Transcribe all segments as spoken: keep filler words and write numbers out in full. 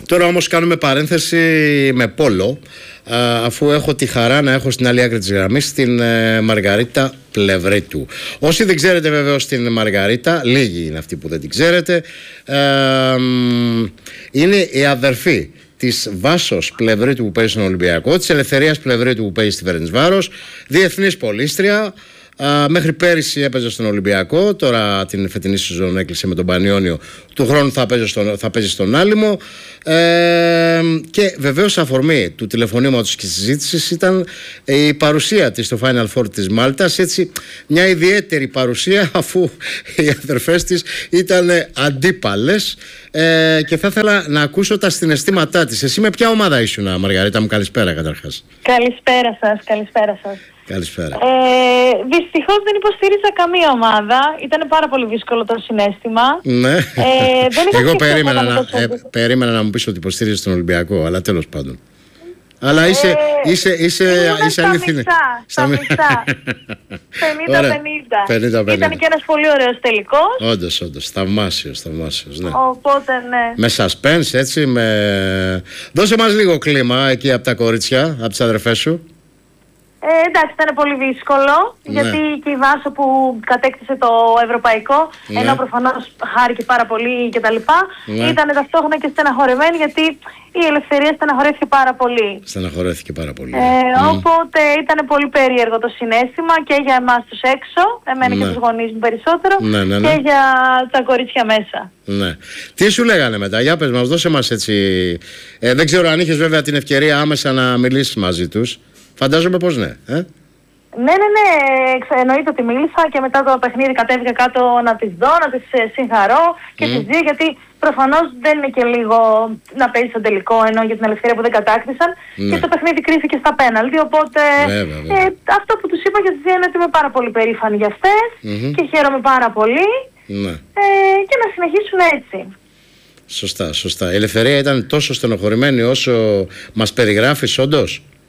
Τώρα όμως κάνουμε παρένθεση με πόλο, αφού έχω τη χαρά να έχω στην άλλη άκρη της γραμμής την ε, Μαργαρίτα Πλευρίτου. Όσοι δεν ξέρετε βεβαίως την Μαργαρίτα, λίγοι είναι αυτοί που δεν την ξέρετε, ε, είναι η αδερφή της Βάσος Πλευρίτου που παίζει στον Ολυμπιακό, της Ελευθερίας Πλευρίτου που παίζει στη Φερεντσβάρος, διεθνής πολίστρια. Uh, μέχρι πέρυσι έπαιζε στον Ολυμπιακό, τώρα την φετινή σεζόν έκλεισε με τον Πανιόνιο, του χρόνου θα παίζει στον, θα παίζει στον Άλυμο, ε, και βεβαίως αφορμή του τηλεφωνήματος και της συζήτησης ήταν η παρουσία της στο Final Four της Μάλτας, έτσι μια ιδιαίτερη παρουσία, αφού οι αδερφές της ήταν αντίπαλες, ε, και θα ήθελα να ακούσω τα συναισθήματά της. Εσύ με ποια ομάδα ήσουν, Μαργαρίτα μου? Καλησπέρα καταρχάς. Καλησπέρα σας, καλησπέρα σας. Καλησπέρα. Ε, δυστυχώς δεν υποστήριζα καμία ομάδα. Ήταν πάρα πολύ δύσκολο το συναίσθημα. Ναι. Ε, δεν Εγώ περίμενα να, ε, περίμενα να μου πεις ότι υποστήριζες τον Ολυμπιακό, αλλά τέλος πάντων. Αλλά είσαι, ε, είσαι, είσαι, είσαι αληθινή. Στα μισά. πενήντα πενήντα. Ήταν και ένας πολύ ωραίος τελικός. Όντως, όντως. Θαυμάσιος, θαυμάσιος. Ναι. Οπότε, ναι. Με suspense, έτσι. Με... Δώσε μας λίγο κλίμα εκεί από τα κορίτσια, από τις αδερφές σου. Ε, εντάξει, ήταν πολύ δύσκολο, ναι. Γιατί και η Βάσο που κατέκτησε το ευρωπαϊκό, ναι. Ενώ προφανώς χάρηκε πάρα πολύ κτλ. Ναι. Ήταν ταυτόχρονα και στεναχωρεμένη, γιατί η Ελευθερία στεναχωρέθηκε πάρα πολύ. Στεναχωρέθηκε πάρα πολύ. Ε, mm. Οπότε ήταν πολύ περίεργο το συναίσθημα και για εμάς τους έξω, εμένα, ναι. Και τους γονείς μου περισσότερο, ναι, ναι, ναι. Και για τα κορίτσια μέσα. Ναι. Τι σου λέγανε μετά, για πες μας, δώσε μας έτσι. Ε, δεν ξέρω αν είχες βέβαια την ευκαιρία άμεσα να μιλήσεις μαζί τους. Φαντάζομαι πως ναι. Ε? Ναι, ναι, ναι. Εννοείται ότι μίλησα και μετά το παιχνίδι κατέβηκα κάτω να τις δω, να τις συγχαρώ και mm. τις δύο, γιατί προφανώς δεν είναι και λίγο να παίζει στο τελικό, ενώ για την Ελευθερία που δεν κατάκτησαν, mm. και το παιχνίδι κρίθηκε στα πέναλτι. Οπότε βέβαια, βέβαια. Ε, αυτό που τους είπα για τις δύο είναι ότι είμαι πάρα πολύ περήφανη για αυτές mm-hmm. και χαίρομαι πάρα πολύ mm. ε, και να συνεχίσουν έτσι. Σωστά, σωστά. Η Ελευθερία ήταν τόσο στενοχωρημένη όσο μας περιγράφεις, όντως?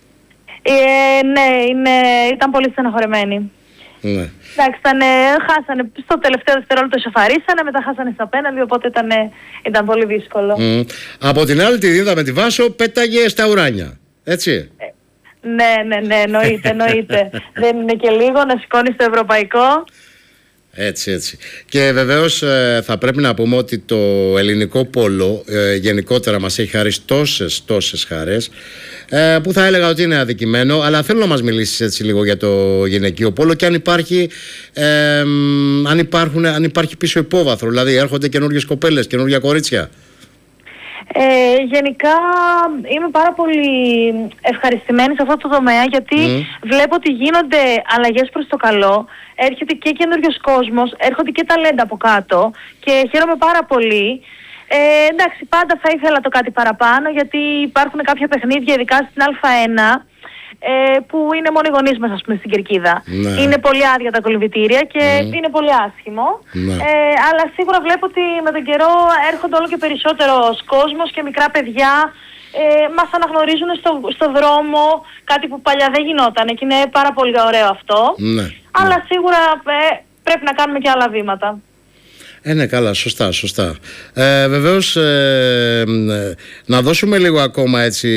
Ε, ναι, είναι, ήταν πολύ στεναχωρεμένη. Ναι. Εντάξει, ήταν, χάσανε στο τελευταίο δευτερόλεπτο, ισοφαρίσανε, μετά χάσανε στα πέναλτι, οπότε ήταν, ήταν πολύ δύσκολο. Mm. Από την άλλη τη δίδα με τη Βάσο πέταγε στα ουράνια, έτσι. Ε, ναι, ναι, ναι, εννοείται, εννοείται. Δεν είναι και λίγο να σηκώνει το ευρωπαϊκό. Έτσι, έτσι. Και βεβαίως ε, θα πρέπει να πούμε ότι το ελληνικό πόλο ε, γενικότερα μας έχει χαρίσει τόσες, τόσες χαρές, ε, που θα έλεγα ότι είναι αδικημένο, αλλά θέλω να μας μιλήσεις έτσι λίγο για το γυναικείο πόλο και αν υπάρχει, ε, αν υπάρχουν, αν υπάρχει πίσω υπόβαθρο, δηλαδή έρχονται καινούργιες κοπέλες, καινούργια κορίτσια. Ε, γενικά είμαι πάρα πολύ ευχαριστημένη σε αυτό το τομέα, γιατί mm. βλέπω ότι γίνονται αλλαγές προς το καλό, έρχεται και καινούριος κόσμος, έρχονται και ταλέντα από κάτω και χαίρομαι πάρα πολύ. Ε, εντάξει, πάντα θα ήθελα το κάτι παραπάνω, γιατί υπάρχουν κάποια παιχνίδια, ειδικά στην Α1, ε, που είναι μόνο οι γονείς μας, ας πούμε, στην κερκίδα. Ναι. Είναι πολύ άδεια τα κολυμβητήρια και mm. είναι πολύ άσχημο. Ναι. Ε, αλλά σίγουρα βλέπω ότι με τον καιρό έρχονται όλο και περισσότερος κόσμος και μικρά παιδιά ε, μας αναγνωρίζουν στο, στο δρόμο, κάτι που παλιά δεν γινόταν και είναι πάρα πολύ ωραίο αυτό. Ναι. Αλλά σίγουρα ε, πρέπει να κάνουμε και άλλα βήματα. Ε, ναι, καλά, σωστά, σωστά. Ε, βεβαίως, ε, να δώσουμε λίγο ακόμα έτσι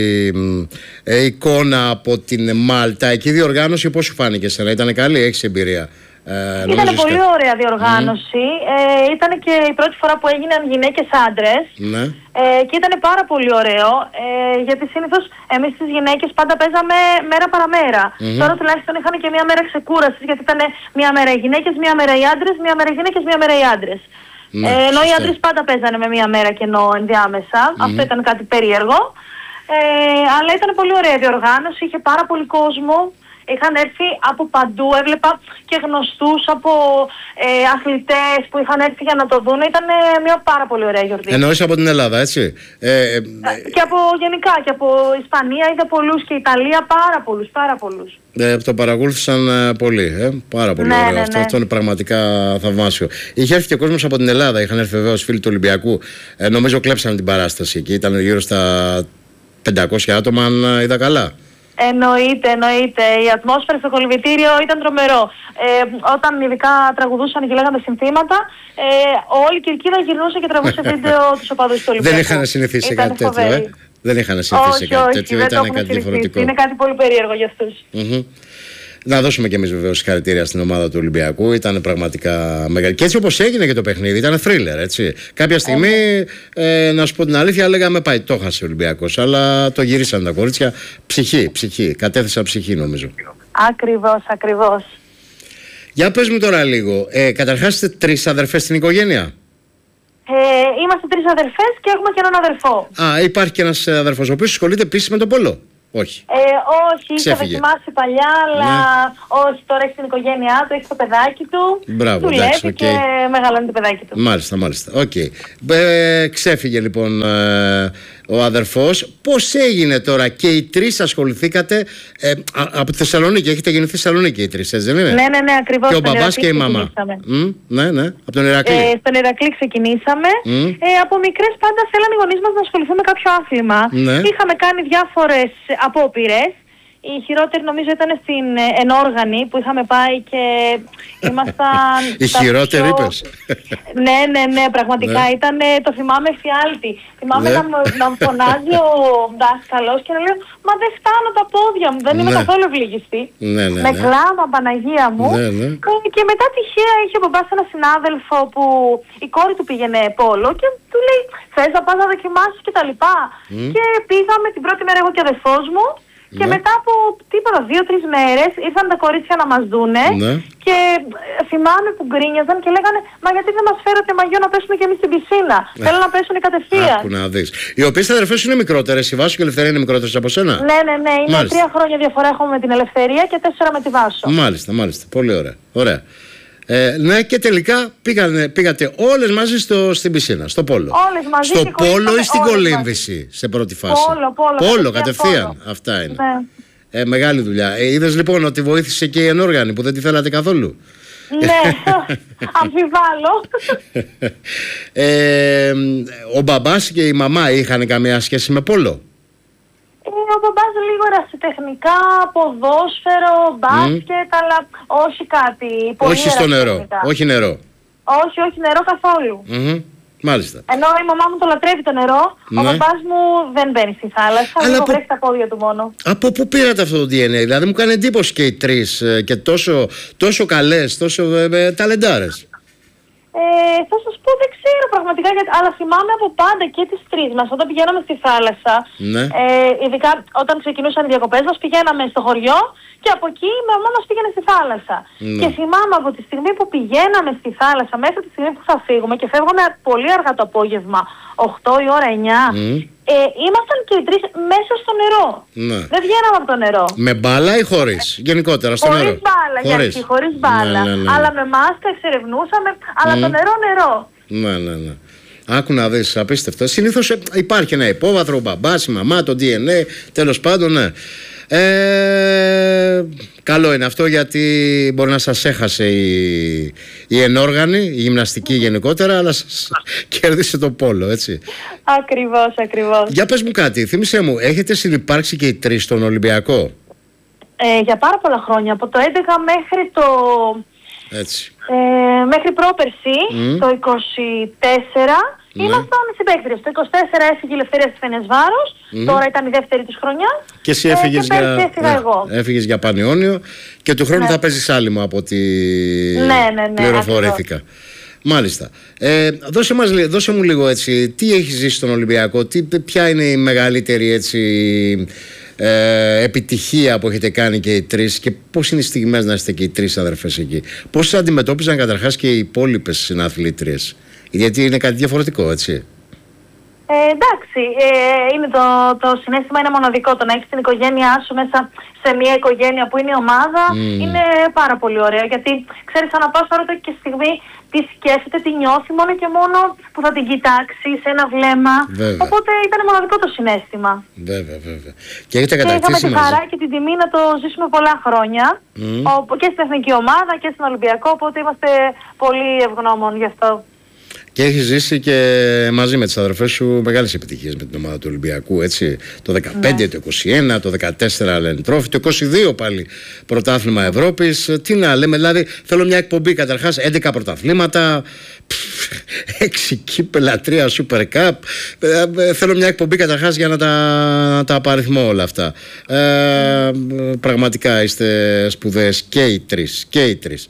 ε, εικόνα από την Μάλτα. Εκεί η διοργάνωση πώς σου φάνηκε εσένα, ήταν καλή, έχεις εμπειρία? Ε, ήταν πολύ κα... ωραία διοργάνωση. Mm. Ε, ήταν και η πρώτη φορά που έγιναν γυναίκες άντρες. Ναι. Ε, και ήταν πάρα πολύ ωραίο. Ε, γιατί συνήθως εμείς τις γυναίκες πάντα παίζαμε μέρα παραμέρα. Mm-hmm. Τώρα τουλάχιστον είχαν και μία μέρα ξεκούρασης, γιατί ήταν μία μέρα οι γυναίκες, μία μέρα οι άντρες, μία μέρα οι γυναίκες, μία μέρα οι άντρες. Ναι, ε, ενώ οι άντρες πάντα παίζανε με μία μέρα κενό ενδιάμεσα. Mm-hmm. Αυτό ήταν κάτι περίεργο. Ε, αλλά ήταν πολύ ωραία διοργάνωση, είχε πάρα πολύ κόσμο. Είχαν έρθει από παντού, έβλεπα και γνωστούς από ε, αθλητές που είχαν έρθει για να το δουν. Ήταν ε, μια πάρα πολύ ωραία γιορτή. Εννοείς από την Ελλάδα, έτσι? Ε, ε, και από γενικά, και από Ισπανία είδα πολλούς και Ιταλία, πάρα πολλούς, πάρα πολλούς. Ε, το παρακολούθησαν ε, πολύ, ε, πάρα πολύ ναι, ωραίο. Ναι, αυτό, ναι. αυτό είναι πραγματικά θαυμάσιο. Είχε έρθει και κόσμος από την Ελλάδα, είχαν έρθει βεβαίως φίλοι του Ολυμπιακού. Ε, νομίζω κλέψαν την παράσταση εκεί, ήταν γύρω στα πεντακόσια άτομα, αν είδα καλά. Εννοείται, εννοείται. Η ατμόσφαιρα στο κολυμβητήριο ήταν τρομερό. Ε, όταν ειδικά τραγουδούσαν και λέγανε συνθήματα, ε, όλη η Κερκίδα γυρνούσε και τραβούσε βίντεο τους οπαδούς του Ολυμπιακού. Δεν είχαν συνηθίσει σε κάτι τέτοιο, ε? Δεν είχαν συνηθίσει σε κάτι τέτοιο, ήταν κάτι διαφορετικό. Είναι κάτι πολύ περίεργο για αυτούς. Mm-hmm. Να δώσουμε και εμείς βεβαίως συγχαρητήρια στην ομάδα του Ολυμπιακού. Ήταν πραγματικά μεγάλη. Και έτσι όπως έγινε και το παιχνίδι, ήταν θρίλερ, έτσι. Κάποια στιγμή, ε, να σου πω την αλήθεια, λέγαμε πάει, το χάσε ο Ολυμπιακός. Αλλά το γυρίσαν τα κορίτσια. Ψυχή, ψυχή. Κατέθεσα ψυχή, νομίζω. Ακριβώς, ακριβώς. Για πες μου τώρα λίγο. Ε, καταρχάς, είστε τρεις αδερφές στην οικογένεια. Ε, είμαστε τρεις αδερφές και έχουμε και έναν αδερφό. Α, υπάρχει και ένας αδερφός ο οποίος ασχολείται επίσης με το πόλο. Όχι. Ε, όχι, είχα δοκιμάσει παλιά, αλλά ναι. όχι, τώρα έχει την οικογένειά του, έχει το παιδάκι του. Μπράβο, του εντάξει, λέει okay. και μεγαλώνει το παιδάκι του. Μάλιστα, μάλιστα. Okay. Ε, ξέφυγε λοιπόν ε, ο αδερφός. Πώς έγινε τώρα και οι τρεις ασχοληθήκατε ε, α, από τη Θεσσαλονίκη? Έχετε γεννηθεί στη Θεσσαλονίκη οι τρεις, έτσι δεν είναι? Ναι, ναι, ναι, ακριβώς. Και ο μπαμπάς και η μαμά. Mm, ναι, ναι, από τον Ηρακλή. Ε, στον Ηρακλή ξεκινήσαμε. Mm. Ε, από μικρές πάντα θέλαν οι γονείς μας να ασχοληθούμε με κάποιο άθλημα. Ναι. Είχαμε κάνει διάφορες απόπειρες. Η χειρότερη νομίζω ήταν στην Ενόργανη που είχαμε πάει και ήμασταν... Η χειρότερη πιο... είπες? Ναι, ναι, ναι, πραγματικά ναι. Ήταν, το θυμάμαι φιάλτη. Θυμάμαι ναι. να, να φωνάζει ο δάσκαλος και να λέω «Μα δεν φτάνω τα πόδια μου, δεν είμαι ναι. καθόλου ευλογιστή». Ναι, ναι, με ναι. κλάμα, Παναγία μου. Ναι, ναι. Και μετά τυχαία είχε ο μπαμπάς ένα συνάδελφο που η κόρη του πήγαινε πόλο και του λέει «Θες να πας να δοκιμάσεις» και τα λοιπά. Mm. Και πήγαμε την πρώτη μέρα εγώ και ο αδερφός μου. Και ναι. μετά από τίποτα, δύο-τρεις μέρες ήρθαν τα κορίτσια να μας δούνε ναι. και θυμάμαι που γκρίνιαζαν και λέγανε «Μα γιατί δεν μας φέρετε μαγιό να πέσουμε και εμείς στην πισίνα, θέλω να πέσουν κατευθείαν». Άκου να δεις. Οι οποίες αδερφές είναι μικρότερες, η Βάσο και η Ελευθερία είναι μικρότερες από σένα? Ναι, ναι, ναι, είναι μάλιστα. Τρία χρόνια διαφορά έχουμε με την Ελευθερία και τέσσερα με τη Βάσο. Μάλιστα, μάλιστα, πολύ ωραία. Ωραία. Ε, ναι, και τελικά πήγανε, πήγατε όλες μαζί στο, στην πισίνα, στο πόλο. Όλες μαζί. Στο πόλο ή στην κολύμβηση σε πρώτη φάση? Πόλο, πόλο. Πόλο, κατευθείαν. Πόλο. Αυτά είναι. Ναι. Ε, μεγάλη δουλειά. Ε, είδες λοιπόν ότι βοήθησε και η Ενόργανη που δεν τη θέλατε καθόλου? Ναι, αμφιβάλλω. ε, ο μπαμπάς και η μαμά είχαν καμία σχέση με πόλο? Ο μπαμπάς λίγο ερασιτεχνικά, ποδόσφαιρο, μπάσκετ, mm. αλλά όχι κάτι πολύ. Όχι στο νερό, όχι νερό. Όχι, όχι νερό καθόλου. Mm-hmm. Μάλιστα. Ενώ η μαμά μου το λατρεύει το νερό, ναι. Ο μπαμπάς μου δεν μπαίνει στη θάλασσα, αλλά από... βρέχει τα πόδια του μόνο. Από πού πήρατε αυτό το ντι εν έι, δηλαδή μου κάνει εντύπωση και οι τρεις και τόσο, τόσο καλές, τόσο ε, ταλεντάρες. Ε, θα σας πω, δεν ξέρω πραγματικά, γιατί, αλλά θυμάμαι από πάντα και τις τρεις μας, όταν πηγαίναμε στη θάλασσα, ναι. ε, ειδικά όταν ξεκινούσαν οι διακοπές μας, πηγαίναμε στο χωριό και από εκεί η μαμά μας πήγαινε στη θάλασσα. Ναι. Και θυμάμαι από τη στιγμή που πηγαίναμε στη θάλασσα μέχρι τη στιγμή που θα φύγουμε και φεύγαμε πολύ αργά το απόγευμα, οκτώ η ώρα, εννιά, mm. Ε, ήμασταν και οι τρεις μέσα στο νερό. Ναι. Δεν βγαίναμε από το νερό. Με μπάλα ή χωρίς? Γενικότερα στο χωρίς νερό? Μπάλα, χωρίς μπάλα, χωρίς μπάλα. Ναι, ναι, ναι. Αλλά με μάσκα εξερευνούσαμε, αλλά mm. το νερό νερό. Ναι, ναι, ναι. Άκου να δεις, απίστευτο. Συνήθως υπάρχει ένα υπόβαθρο, ο μπαμπάς, η μαμά, το ντι εν έι, τέλος πάντων, ναι. Ε, καλό είναι αυτό, γιατί μπορεί να σας έχασε η, η ενόργανη, η γυμναστική γενικότερα, αλλά σας κέρδισε το πόλο, έτσι. Ακριβώς, ακριβώς. Για πες μου κάτι, θύμισέ μου, έχετε συνυπάρξει και οι τρεις στον Ολυμπιακό? Ε, για πάρα πολλά χρόνια, από το έντεκα μέχρι το... Έτσι. Ε, μέχρι πρόπερση, mm. το είκοσι τέσσερα, mm. ήμασταν συμπαίκτριες. Το είκοσι τέσσερα έφυγε η Ελευθερία της Φενεσβάρος, mm. τώρα ήταν η δεύτερη της χρονιά. Και εσύ έφυγες, ε, για... ναι, εγώ. έφυγες για Πανιόνιο και του χρόνου ναι. θα παίζεις άλυμο από ό,τι ναι, ναι, ναι, πληροφορήθηκα. Ακριβώς. Μάλιστα. Ε, δώσε, μας, δώσε μου λίγο έτσι, τι έχεις ζήσει στον Ολυμπιακό, τι, ποια είναι η μεγαλύτερη έτσι... Ε, επιτυχία που έχετε κάνει και οι τρεις και πώς είναι οι στιγμές να είστε και οι τρεις αδερφές εκεί? Πώς σας αντιμετώπιζαν καταρχάς και οι υπόλοιπες συναθλήτριες? Γιατί είναι κάτι διαφορετικό, έτσι. Ε, εντάξει, ε, είναι το, το συναίσθημα είναι μοναδικό. Το να έχεις την οικογένειά σου μέσα σε μια οικογένεια που είναι η ομάδα mm. είναι πάρα πολύ ωραίο. Γιατί ξέρεις, ανά πάσα ώρα και στιγμή τι σκέφτεται, τι νιώθει, μόνο και μόνο που θα την κοιτάξει σε ένα βλέμμα. Βέβαια. Οπότε ήταν μοναδικό το συναίσθημα. Βέβαια, βέβαια. Και έχετε κατακτήσει μαζί. Και είχαμε τη χαρά και την τιμή να το ζήσουμε πολλά χρόνια mm. και στην εθνική ομάδα και στην Ολυμπιακό. Οπότε είμαστε πολύ ευγνώμων γι' αυτό. Και έχει ζήσει και μαζί με τις αδερφές σου μεγάλες επιτυχίες με την ομάδα του Ολυμπιακού, έτσι. Το δεκαπέντε, ναι. Το είκοσι ένα, το δεκατέσσερα Λεντρόφι, το είκοσι δύο πάλι πρωτάθλημα Ευρώπης. Τι να λέμε, δηλαδή θέλω μια εκπομπή καταρχάς, έντεκα πρωταθλήματα, έξι κύπελα, τρία Super Cup. Θέλω μια εκπομπή καταρχάς για να τα, να τα απαριθμώ όλα αυτά. Ε, πραγματικά είστε σπουδαίες και οι τρεις. Και οι τρεις.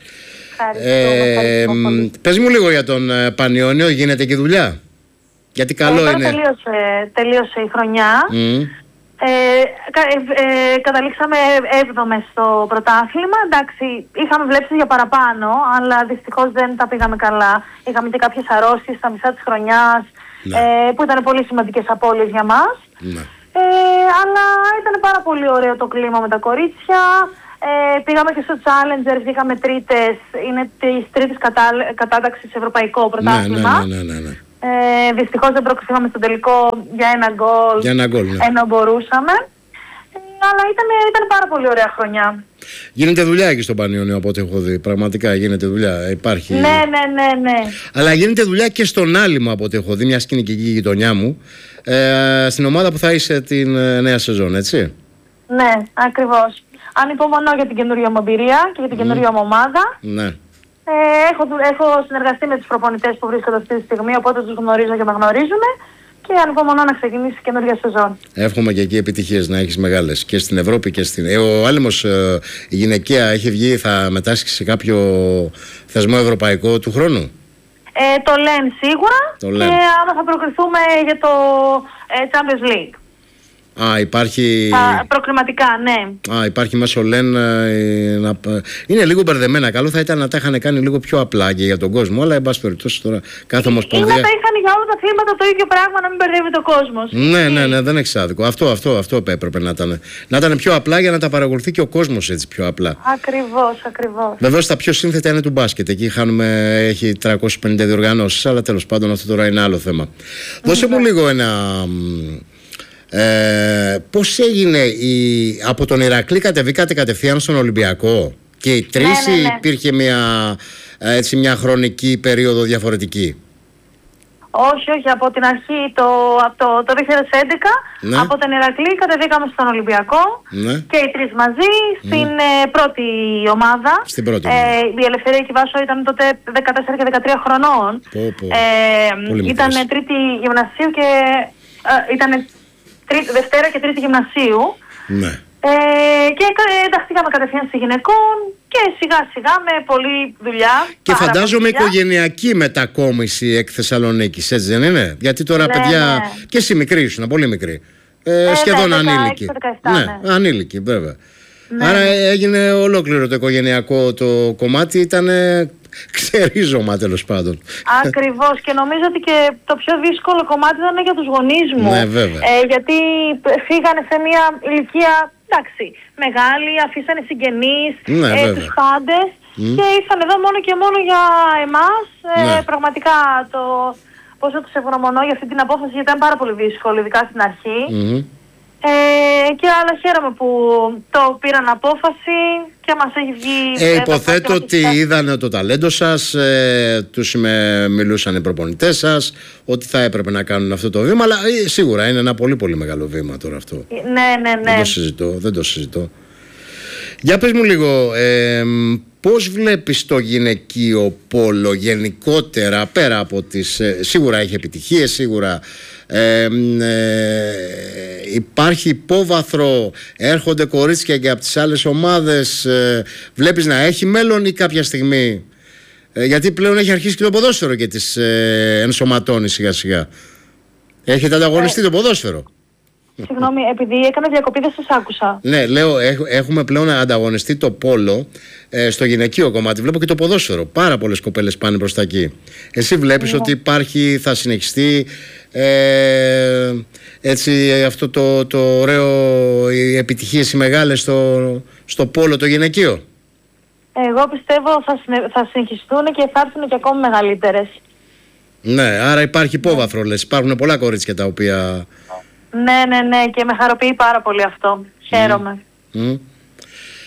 Ε, πες μου λίγο για τον Πανιόνιο, γίνεται εκεί δουλειά? Γιατί καλό ε, είναι. Τελείωσε, τελείωσε η χρονιά. Mm. Ε, ε, ε, καταλήξαμε έβδομες στο πρωτάθλημα. Εντάξει, είχαμε βλέψει για παραπάνω, αλλά δυστυχώς δεν τα πήγαμε καλά. Είχαμε και κάποιες αρρώστιες στα μισά της χρονιάς, ναι. ε, που ήταν πολύ σημαντικές απώλειες για μας. Ναι. Ε, αλλά ήταν πάρα πολύ ωραίο το κλίμα με τα κορίτσια. Ε, πήγαμε και στο Challenger, βγήκαμε τρίτες, είναι της τρίτης κατα... κατάταξης ευρωπαϊκό πρωτάθλημα. Ναι, ναι, ναι, ναι, ναι. Ε, δυστυχώς δεν προκριθήκαμε στον τελικό για ένα γκολ, για ένα γκολ, ναι. Ενώ μπορούσαμε. Ε, αλλά ήταν, ήταν πάρα πολύ ωραία χρονιά. Γίνεται δουλειά εκεί στον Πανιόνιο από ό,τι έχω δει. Πραγματικά γίνεται δουλειά. Υπάρχει... Ναι, ναι, ναι, ναι. Αλλά γίνεται δουλειά και στον Άλυμο από ό,τι έχω δει, μια σκηνική εκεί η γειτονιά μου. Ε, στην ομάδα που θα είσαι την ε, νέα σεζόν, έτσι. Ναι, ακριβώς. Ανυπομονώ για την καινούργια μου εμπειρία και για την καινούργια μου ομάδα. Ναι. Ε, έχω, έχω συνεργαστεί με τους προπονητές που βρίσκονται αυτή τη στιγμή, οπότε τους γνωρίζω και με γνωρίζουν και ανυπομονώ να ξεκινήσει η καινούργια σεζόν. Εύχομαι και εκεί επιτυχίες να έχεις μεγάλες και στην Ευρώπη και στην... Ε, ο Άλυμος, ε, η γυναικεία έχει βγει, θα μετάσχει σε κάποιο θεσμό ευρωπαϊκό του χρόνου? Ε, το λένε σίγουρα το και λένε. άμα θα προκριθούμε για το ε, Champions League. Α, υπάρχει... Α, προκριματικά, ναι. Α, υπάρχει μέσω λένε ε, να... Είναι λίγο μπερδεμένα. Καλό θα ήταν να τα είχαν κάνει λίγο πιο απλά και για τον κόσμο. Αλλά εν πάση περιπτώσει τώρα κάθε ομοσπονδία. Ή να τα είχαν για όλα τα θύματα το ίδιο πράγμα, να μην μπερδεύει το κόσμο. Ναι, ναι, ναι, δεν έχει άδικο. Αυτό, αυτό, αυτό έπρεπε να ήταν. Να ήταν πιο απλά για να τα παρακολουθεί και ο κόσμο έτσι πιο απλά. Ακριβώς, ακριβώς. Βεβαίως τα πιο σύνθετα είναι του μπάσκετ. Εκεί χάνουμε, έχει τριακόσιες πενήντα διοργανώσεις. Αλλά τέλος πάντων αυτό τώρα είναι άλλο θέμα. Mm-hmm. Δώσε μου λίγο ένα. Ε, πώς έγινε η... από τον Ηρακλή κατεβήκατε κατευθείαν στον Ολυμπιακό και οι τρεις, ναι, ναι, ναι. Υπήρχε μια, έτσι, μια χρονική περίοδο διαφορετική? Όχι, όχι, από την αρχή το, από το, το δύο χιλιάδες έντεκα, ναι. Από τον Ηρακλή κατεβήκαμε στον Ολυμπιακό, ναι. Και οι τρεις μαζί στην mm. ε, πρώτη ομάδα. Στην πρώτη ε, η Ελευθερία Κιβάσο ήταν τότε δεκατέσσερα και δεκατρία χρονών. Πω, πω. Ε, ήταν τρίτη γυμνασίου και ε, ήταν Τρίτη, Δευτέρα και Τρίτη γυμνασίου. Ναι. Ε, και ενταχθήκαμε κατευθείαν στη γυναικών και σιγά σιγά με πολλή δουλειά. Και φαντάζομαι δουλειά. Οικογενειακή μετακόμιση εκ Θεσσαλονίκης, έτσι δεν είναι? Γιατί τώρα, ναι, παιδιά, ναι. Και εσύ μικρή ήσουν, πολύ μικρή. Ε, ε, σχεδόν ναι, ανήλικη. δεκαεπτά, ναι, ναι, ανήλικη βέβαια. Ναι. Άρα έγινε ολόκληρο το οικογενειακό το κομμάτι, ήταν ξερίζωμα τέλος πάντων. Ακριβώς, και νομίζω ότι και το πιο δύσκολο κομμάτι ήταν για τους γονείς μου. Ναι, βέβαια. Ε, γιατί φύγανε σε μια ηλικία, εντάξει, μεγάλη, αφήσανε συγγενείς, ναι, ε, τους πάντες mm. και ήρθαν εδώ μόνο και μόνο για εμάς. Ε, ναι. Πραγματικά το πόσο τους ευγνωμονώ για αυτή την απόφαση, γιατί ήταν πάρα πολύ δύσκολη, ειδικά στην αρχή. Mm-hmm. Ε, και άλλα χαίρομαι που το πήραν απόφαση και μας έχει βγει. Ε, υποθέτω ότι είδανε το ταλέντο σας, ε, τους με, μιλούσαν οι προπονητές σας, ότι θα έπρεπε να κάνουν αυτό το βήμα, αλλά ε, σίγουρα είναι ένα πολύ πολύ μεγάλο βήμα τώρα αυτό. Ναι, ναι, ναι. Δεν το συζητώ, δεν το συζητώ. Για πες μου λίγο, ε, πώς βλέπεις το γυναικείο πόλο γενικότερα, πέρα από τις... Ε, σίγουρα έχει επιτυχίες, σίγουρα... Ε, ε, υπάρχει υπόβαθρο, έρχονται κορίτσια και από τις άλλες ομάδες, ε, βλέπεις να έχει μέλλον ή κάποια στιγμή, ε, γιατί πλέον έχει αρχίσει και το ποδόσφαιρο και τις ε, ενσωματώνει σιγά σιγά? Έχετε ανταγωνιστεί το ποδόσφαιρο? Συγγνώμη, επειδή έκανα διακοπή δεν σας άκουσα. Ναι, λέω έχουμε πλέον ανταγωνιστεί το πόλο ε, στο γυναικείο κομμάτι. Βλέπω και το ποδόσφαιρο. Πάρα πολλές κοπέλες πάνε προς τα εκεί. Εσύ βλέπεις ναι. ότι υπάρχει, θα συνεχιστεί ε, έτσι αυτό το, το ωραίο, οι επιτυχίες οι μεγάλες στο, στο πόλο το γυναικείο? Εγώ πιστεύω θα, συνε, θα συνεχιστούν και θα έρθουν και ακόμη μεγαλύτερες. Ναι, άρα υπάρχει υπόβαθρο λες. Υπάρχουν πολλά κορίτσια τα οποία... Ναι, ναι, ναι, και με χαροποιεί πάρα πολύ αυτό. Χαίρομαι. Mm. Mm.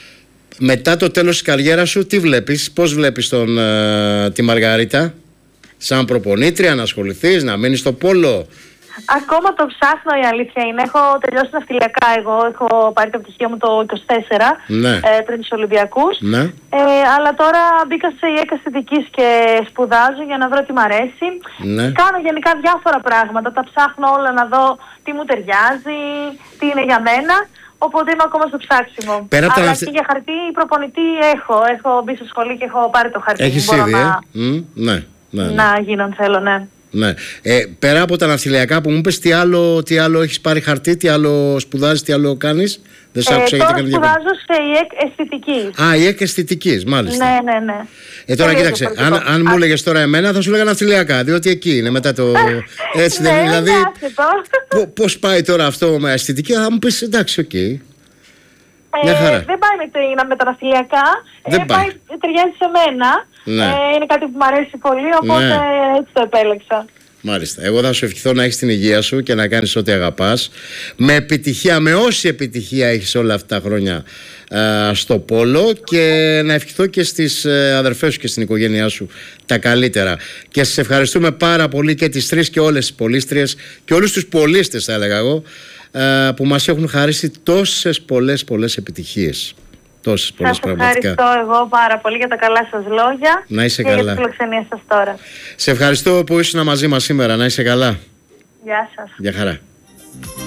Μετά το τέλος της καριέρας σου, τι βλέπεις, πώς βλέπεις τον, uh, τη Μαργαρίτα? σαν προπονήτρια, να ασχοληθείς, να μείνεις στο πόλο? Ακόμα το ψάχνω, η αλήθεια είναι. Έχω τελειώσει ναυτιλιακά εγώ. Έχω πάρει το πτυχίο μου το είκοσι τέσσερα, ναι. ε, πριν τους Ολυμπιακούς. Ναι. Ε, αλλά τώρα μπήκα σε ΙΕΚ αισθητικής και σπουδάζω για να βρω τι μ' αρέσει. Ναι. Κάνω γενικά διάφορα πράγματα. Τα ψάχνω όλα να δω τι μου ταιριάζει, τι είναι για μένα. Οπότε είμαι ακόμα στο ψάξιμο. Πέρα αλλά ναυτι... και για χαρτί προπονητή έχω. Έχω μπει στο σχολείο και έχω πάρει το χαρτί. Έχεις μπορώ ήδη, να... ε? Mm, ναι, ναι, ναι. να γίνω αν θέλω, ναι. Ναι. Ε, πέρα από τα ναυτιλιακά που μου είπες, τι άλλο, τι άλλο έχεις πάρει χαρτί, τι άλλο σπουδάζεις, τι άλλο κάνεις? Δεν σ' άκουσα, ε, γιατί τώρα σπουδάζω σε ΙΕΚ αισθητικής. Α, ΙΕΚ αισθητικής, μάλιστα. Ναι, ναι, ναι. Ε, τώρα Πολύ κοίταξε, αν, αν μου έλεγες τώρα εμένα θα σου έλεγα ναυτιλιακά, διότι εκεί είναι μετά το... Έτσι δεν ναι, είναι, δηλαδή το. πώς πάει τώρα αυτό με αισθητική, θα μου πεις εντάξει, οκ. Okay. Ε, δεν πάει με, με τα ναυτιλιακά, δεν ε, πάει, πάει ταιριάζει σε μένα. Ναι. Ε, είναι κάτι που μου αρέσει πολύ, οπότε ναι. έτσι το επέλεξα. Μάλιστα. Εγώ θα σου ευχηθώ να έχεις την υγεία σου και να κάνεις ό,τι αγαπάς. Με επιτυχία, με όση επιτυχία έχεις όλα αυτά τα χρόνια α, στο πόλο, και να ευχηθώ και στις ε, αδερφές σου και στην οικογένειά σου τα καλύτερα. Και σας ευχαριστούμε πάρα πολύ και τις τρεις και όλες τις πολίστριες και όλους τους πολίστες, θα έλεγα εγώ, α, που μας έχουν χαρίσει τόσες πολλές πολλές επιτυχίες. Τόσες πολλές, σας ευχαριστώ εγώ πάρα πολύ για τα καλά σας λόγια. Να είσαι και καλά. για τη φιλοξενία σας τώρα. Σε ευχαριστώ που ήσουν μαζί μας σήμερα. Να είσαι καλά. Γεια σας. Γεια χαρά.